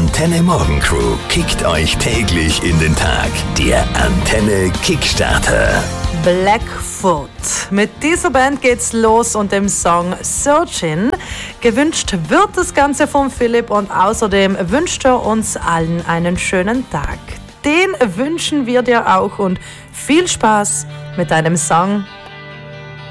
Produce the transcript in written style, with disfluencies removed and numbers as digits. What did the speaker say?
Antenne Morgen Crew kickt euch täglich in den Tag. Der Antenne Kickstarter. Blackfoot. Mit dieser Band geht's los und dem Song Searchin'. Gewünscht wird das Ganze von Philipp und außerdem wünscht er uns allen einen schönen Tag. Den wünschen wir dir auch und viel Spaß mit deinem Song